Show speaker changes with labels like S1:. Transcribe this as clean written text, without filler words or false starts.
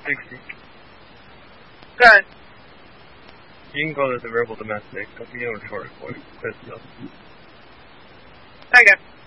S1: 60.
S2: Good.
S1: You can go to the Rebel Domestic. I'll be on short for it. Good stuff.
S2: Okay.